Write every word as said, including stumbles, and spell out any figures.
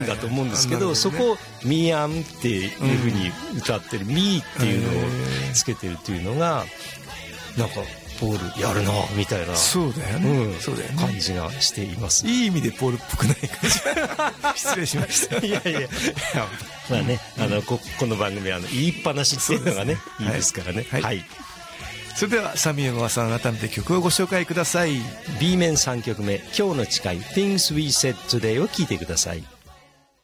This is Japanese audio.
だと思うんですけど、そこをミアンっていうふうに歌ってる、ミーっていうのをつけてるっていうのがなんかポールやるなみたいな、 そうだよね、うん、そうだよね、 感じがしています。 いい意味でポールっぽくない感じ失礼しました。 いやいやまあね、あの こ, この番組はあの言いっぱなしっていうのがね、いいですからね。はい、はい、 それではサミュエルさん、改めて曲をご紹介ください。 B 面さんきょくめ、今日の誓い Things We Said Today を聴いてください。